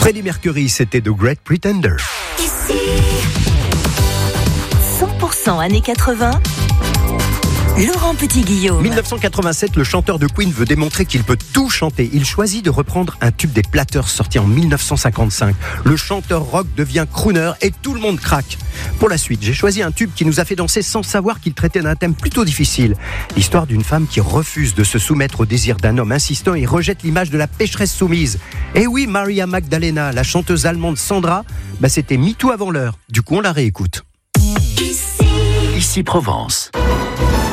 Freddie Mercury, c'était The Great Pretender. Ici 100% années 80. Laurent Petit-Guillaume. 1987, le chanteur de Queen veut démontrer qu'il peut tout chanter. Il choisit de reprendre un tube des Platters sorti en 1955. Le chanteur rock devient crooner et tout le monde craque. Pour la suite, j'ai choisi un tube qui nous a fait danser sans savoir qu'il traitait d'un thème plutôt difficile. L'histoire d'une femme qui refuse de se soumettre au désir d'un homme insistant et rejette l'image de la pécheresse soumise. Et oui, Maria Magdalena, la chanteuse allemande Sandra, c'était MeToo avant l'heure. Du coup, on la réécoute. Ici Ici Provence.